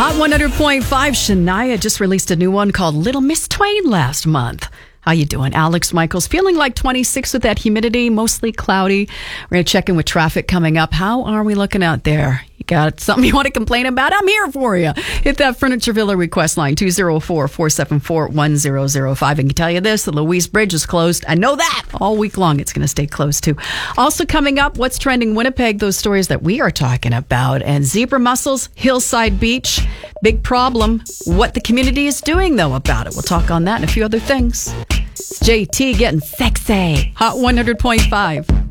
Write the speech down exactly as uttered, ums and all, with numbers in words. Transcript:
Hot one hundred point five, Shania just released a new one called Little Miss Twain last month. How you doing? Alex Michaels, feeling like twenty-six with that humidity, mostly cloudy. We're going to check in with traffic coming up. How are we looking out there? You got something you want to complain about? I'm here for you. Hit that Furniture Villa request line, two oh four, four seven four, one oh oh five. And I can tell you this, the Louise Bridge is closed. I know that. All week long, it's going to stay closed, too. Also coming up, what's trending Winnipeg, those stories that we are talking about. And zebra mussels, Hillside Beach, big problem. What the community is doing, though, about it. We'll talk on that and a few other things. It's J T getting sexy. Hot one hundred point five.